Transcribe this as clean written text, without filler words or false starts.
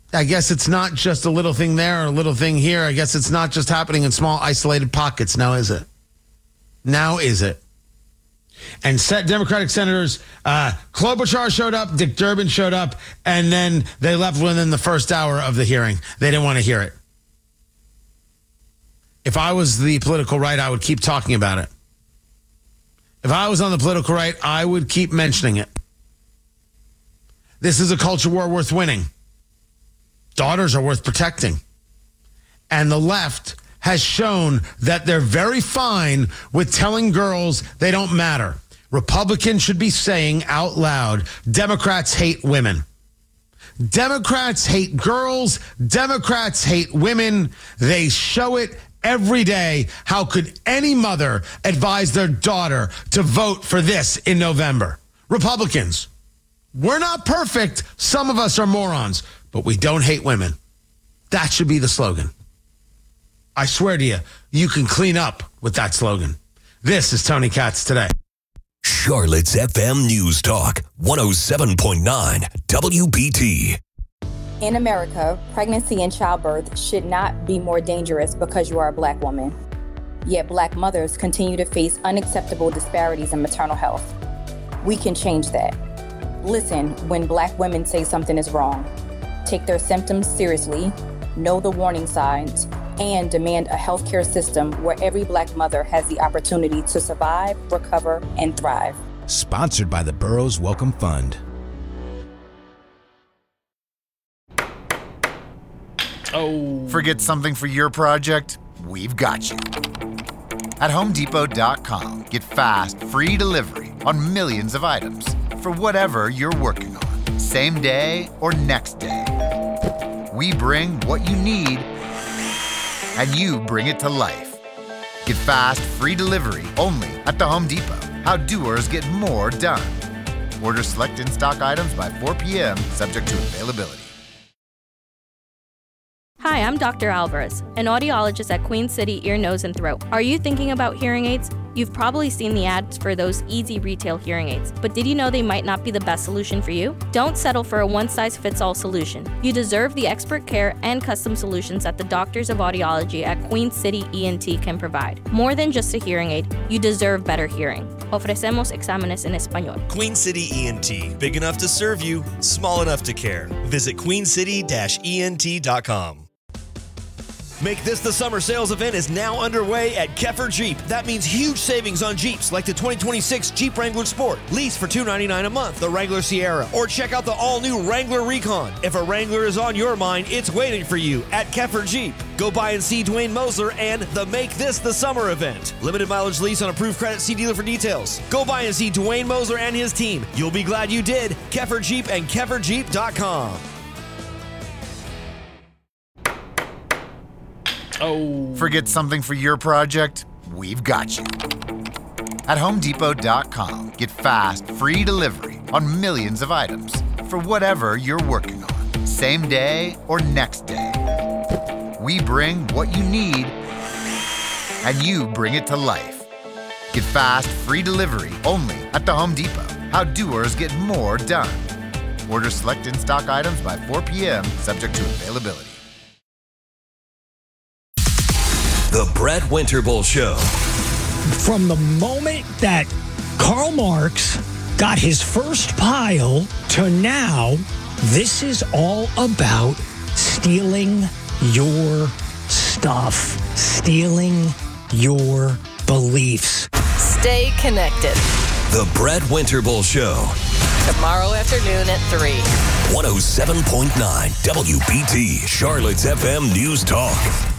I guess it's not just a little thing there or a little thing here. I guess it's not just happening in small, isolated pockets. Now is it? Now is it? And Democratic Senators Klobuchar showed up, Dick Durbin showed up, and then they left within the first hour of the hearing. They didn't want to hear it. If I was the political right, I would keep talking about it. If I was on the political right, I would keep mentioning it. This is a culture war worth winning. Daughters are worth protecting. And the left has shown that they're very fine with telling girls they don't matter. Republicans should be saying out loud, Democrats hate women. Democrats hate girls. Democrats hate women. They show it every day. How could any mother advise their daughter to vote for this in November? Republicans, we're not perfect. Some of us are morons, but we don't hate women. That should be the slogan. I swear to you, you can clean up with that slogan. This is Tony Katz Today. Charlotte's FM News Talk, 107.9 WBT. In America, pregnancy and childbirth should not be more dangerous because you are a Black woman. Yet Black mothers continue to face unacceptable disparities in maternal health. We can change that. Listen when Black women say something is wrong. Take their symptoms seriously, know the warning signs, and demand a healthcare system where every Black mother has the opportunity to survive, recover, and thrive. Sponsored by the Burroughs Welcome Fund. Forget something for your project? We've got you. At HomeDepot.com, get fast, free delivery on millions of items for whatever you're working on, same day or next day. We bring what you need, and you bring it to life. Get fast, free delivery only at the Home Depot. How doers get more done. Order select in-stock items by 4 p.m., subject to availability. Hi, I'm Dr. Alvarez, an audiologist at Queen City Ear, Nose, and Throat. Are you thinking about hearing aids? You've probably seen the ads for those easy retail hearing aids, but did you know they might not be the best solution for you? Don't settle for a one-size-fits-all solution. You deserve the expert care and custom solutions that the doctors of audiology at Queen City ENT can provide. More than just a hearing aid, you deserve better hearing. Ofrecemos exámenes en español. Queen City ENT, big enough to serve you, small enough to care. Visit queencity-ent.com. Make this the summer sales event is now underway at Keffer Jeep. That means huge savings on Jeeps like the 2026 Jeep Wrangler Sport. Lease for $299 a month, the Wrangler Sierra, or check out the all-new Wrangler Recon. If a Wrangler is on your mind, it's waiting for you at Keffer Jeep. Go by and see Dwayne Mosler and the Make This the Summer event. Limited mileage lease on approved credit. See dealer for details. Go by and see Dwayne Mosler and his team. You'll be glad you did. Keffer Jeep and KefferJeep.com. Forget something for your project? We've got you. At HomeDepot.com, get fast, free delivery on millions of items for whatever you're working on, same day or next day. We bring what you need, and you bring it to life. Get fast, free delivery only at the Home Depot. How doers get more done. Order select in-stock items by 4 p.m., subject to availability. The Brett Winterble Show. From the moment that Karl Marx got his first pile to now, this is all about stealing your stuff, stealing your beliefs. Stay connected. The Brett Winterble Show. Tomorrow afternoon at 3. 107.9 WBT, Charlotte's FM News Talk.